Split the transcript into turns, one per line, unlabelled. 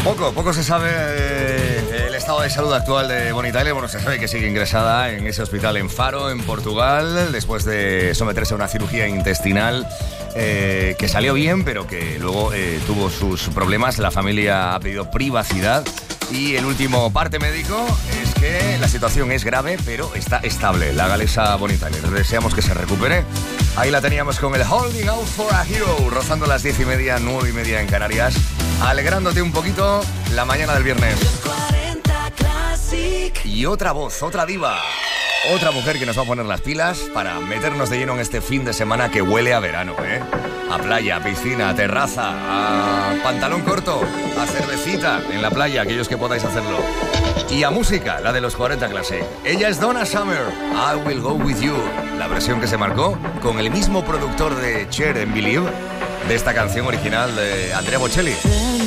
Poco se sabe el estado de salud actual de Bonnie Tyler. Bueno, se sabe que sigue ingresada en ese hospital en Faro, en Portugal, después de someterse a una cirugía intestinal que salió bien, pero que luego tuvo sus problemas. La familia ha pedido privacidad y el último parte médico es que la situación es grave, pero está estable. La galesa Bonnie Tyler. Deseamos que se recupere. Ahí la teníamos con el Holding Out for a Hero, rozando las 10:30, 9:30 en Canarias, alegrándote un poquito la mañana del viernes. Y otra voz, otra diva, otra mujer que nos va a poner las pilas para meternos de lleno en este fin de semana que huele a verano, ¿eh? A playa, a piscina, a terraza, a pantalón corto, a cervecita en la playa, aquellos que podáis hacerlo. Y a música, la de los 40 Classic. Ella es Donna Summer, I Will Go With You, la versión que se marcó con el mismo productor de Cher en Believe, de esta canción original de Andrea Bocelli.